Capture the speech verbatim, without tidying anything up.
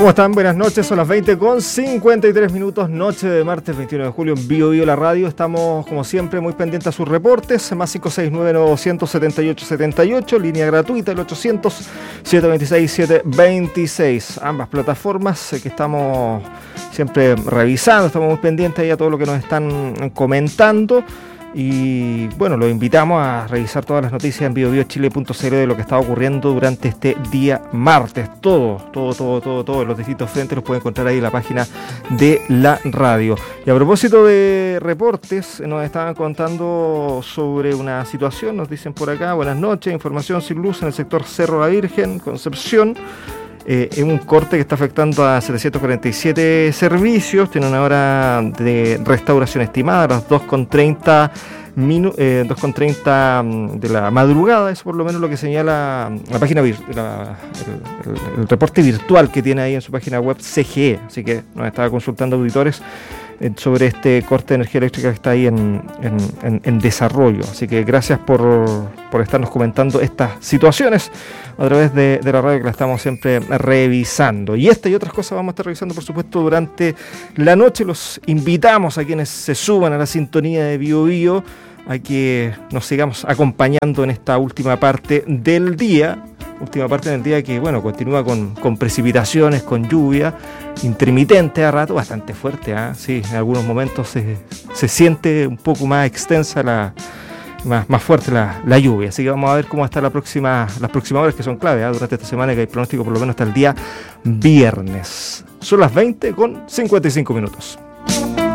¿Cómo están? Buenas noches, son las veinte con cincuenta y tres minutos, noche de martes veintiuno de julio en Bio Bio la radio. Estamos como siempre muy pendientes a sus reportes, más cinco seis nueve nueve siete ocho siete ocho, línea gratuita el ochocientos, siete veintiséis, siete veintiséis, ambas plataformas eh, que estamos siempre revisando, estamos muy pendientes ahí a todo lo que nos están comentando. Y bueno, los invitamos a revisar todas las noticias en bio bio chile punto c l de lo que está ocurriendo durante este día martes. Todo, todo, todo, todo, todo, los distintos frentes los pueden encontrar ahí en la página de la radio. Y a propósito de reportes, nos estaban contando sobre una situación, nos dicen por acá, buenas noches, información sin luz en el sector Cerro La Virgen, Concepción. Eh, es un corte que está afectando a setecientos cuarenta y siete servicios, tiene una hora de restauración estimada a las dos con treinta minu- eh, dos con treinta de la madrugada, eso por lo menos lo que señala la página vir- la, el, el, el reporte virtual que tiene ahí en su página web C G E, así que nos estaba consultando auditores eh, sobre este corte de energía eléctrica que está ahí en, en, en, en desarrollo, así que gracias por, por estarnos comentando estas situaciones a través de, de la radio que la estamos siempre revisando. Y esta y otras cosas vamos a estar revisando, por supuesto, durante la noche. Los invitamos a quienes se suban a la sintonía de Bio Bio a que nos sigamos acompañando en esta última parte del día. Última parte del día que, bueno, continúa con, con precipitaciones, con lluvia intermitente a rato, bastante fuerte, ¿eh? Sí, en algunos momentos se, se siente un poco más extensa la... Más, más fuerte la, la lluvia, así que vamos a ver cómo está la próxima, las próximas horas que son clave, ¿eh? Durante esta semana, que hay pronóstico por lo menos hasta el día viernes. Son las veinte con cincuenta y cinco minutos.